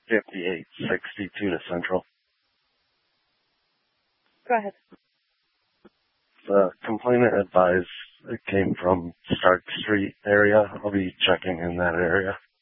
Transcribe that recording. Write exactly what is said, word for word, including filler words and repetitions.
fifty-eight sixty-two to Central. Go ahead. The complainant advised it came from Stark Street area. I'll be checking in that area.